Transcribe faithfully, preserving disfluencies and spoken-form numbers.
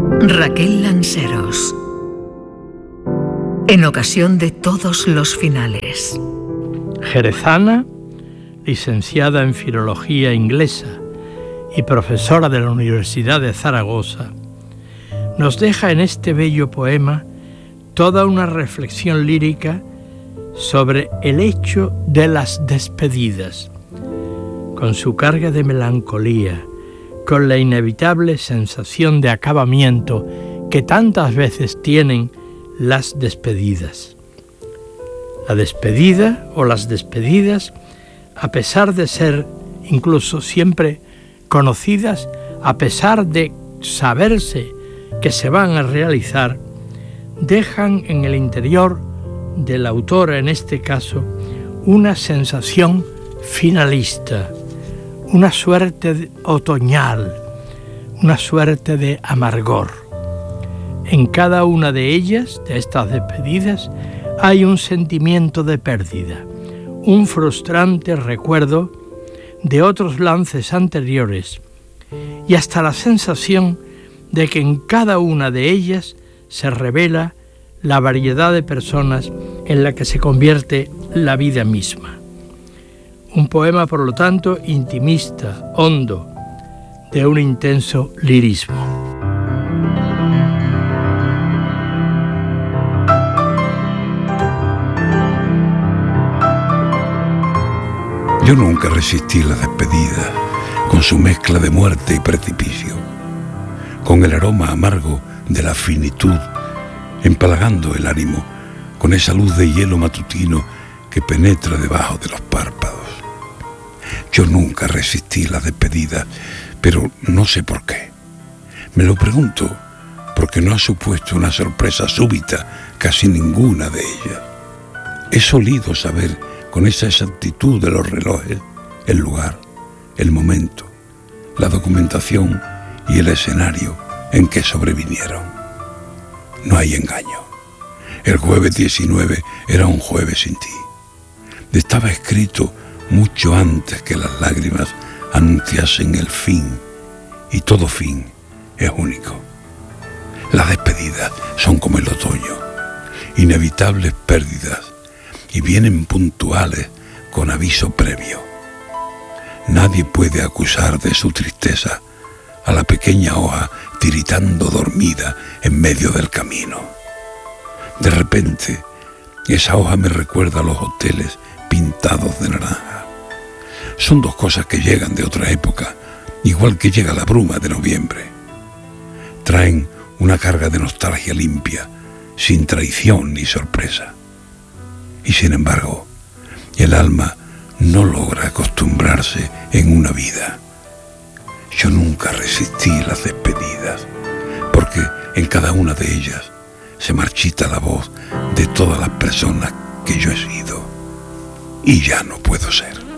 Raquel Lanceros. En ocasión de todos los finales. Jerezana, licenciada en Filología Inglesa y profesora de la Universidad de Zaragoza, nos deja en este bello poema toda una reflexión lírica sobre el hecho de las despedidas, con su carga de melancolía, con la inevitable sensación de acabamiento que tantas veces tienen las despedidas. La despedida o las despedidas, a pesar de ser incluso siempre conocidas, a pesar de saberse que se van a realizar, dejan en el interior del autor, en este caso, una sensación finalista, una suerte otoñal, una suerte de amargor. En cada una de ellas, de estas despedidas, hay un sentimiento de pérdida, un frustrante recuerdo de otros lances anteriores y hasta la sensación de que en cada una de ellas se revela la variedad de personas en la que se convierte la vida misma. Un poema, por lo tanto, intimista, hondo, de un intenso lirismo. Yo nunca resistí la despedida, con su mezcla de muerte y precipicio, con el aroma amargo de la finitud, empalagando el ánimo, con esa luz de hielo matutino que penetra debajo de los párpados. Yo nunca resistí la despedida, pero no sé por qué. Me lo pregunto porque no ha supuesto una sorpresa súbita casi ninguna de ellas. He solido saber con esa exactitud de los relojes el lugar, el momento, la documentación y el escenario en que sobrevinieron. No hay engaño. El jueves diecinueve era un jueves sin ti. Estaba escrito mucho antes que las lágrimas anunciasen el fin, y todo fin es único. Las despedidas son como el otoño, inevitables pérdidas, y vienen puntuales con aviso previo. Nadie puede acusar de su tristeza a la pequeña hoja tiritando dormida en medio del camino. De repente, esa hoja me recuerda a los hoteles pintados de naranja. Son dos cosas que llegan de otra época, igual que llega la bruma de noviembre. Traen una carga de nostalgia limpia, sin traición ni sorpresa. Y sin embargo, el alma no logra acostumbrarse en una vida. Yo nunca resistí las despedidas, porque en cada una de ellas se marchita la voz de todas las personas que yo he sido, y ya no puedo ser.